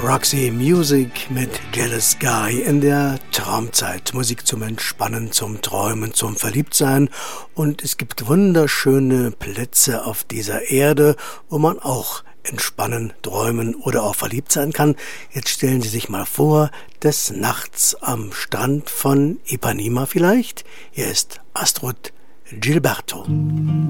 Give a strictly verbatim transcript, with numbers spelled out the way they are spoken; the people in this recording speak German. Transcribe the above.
Roxy Music mit Jealous Guy in der Traumzeit. Musik zum Entspannen, zum Träumen, zum Verliebtsein. Und es gibt wunderschöne Plätze auf dieser Erde, wo man auch entspannen, träumen oder auch verliebt sein kann. Jetzt stellen Sie sich mal vor, des Nachts am Strand von Ipanema vielleicht. Hier ist Astrud Gilberto.